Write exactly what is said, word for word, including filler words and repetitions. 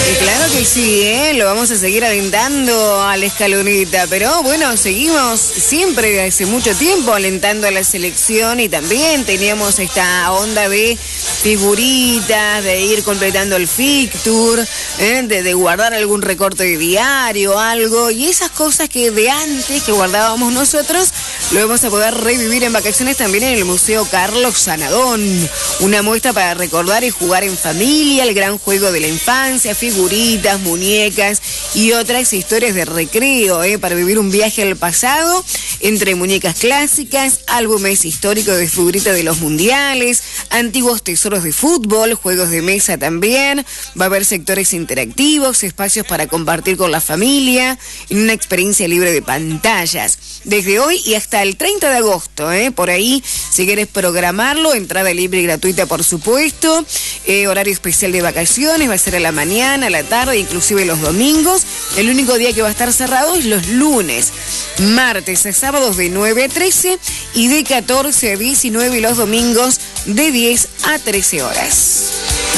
Y claro que sí, ¿eh? Lo vamos a seguir alentando a la escaloneta, pero bueno, seguimos siempre hace mucho tiempo alentando a la selección y también teníamos esta onda de figuritas, de ir completando el fixture, ¿eh? de, de guardar algún recorte de diario, algo, y esas cosas que de antes que guardábamos nosotros, lo vamos a poder revivir en vacaciones también en el Museo Carlos Sanadón. Una muestra para recordar y jugar en familia, el gran juego de la infancia, figuritas, muñecas y otras historias de recreo, ¿eh? para vivir un viaje al pasado entre muñecas clásicas, álbumes históricos de figuritas de los mundiales, antiguos tesoros de fútbol, juegos de mesa también. Va a haber sectores interactivos, espacios para compartir con la familia y una experiencia libre de pantallas. Desde hoy y hasta el treinta de agosto, ¿eh? por ahí, si quieres programarlo, entrada libre y gratuita, por supuesto. Eh, horario especial de vacaciones, va a ser a la mañana, a la tarde, inclusive los domingos. El único día que va a estar cerrado es los lunes, martes a sábados de nueve a trece y de catorce a diecinueve, y los domingos de diez a trece horas.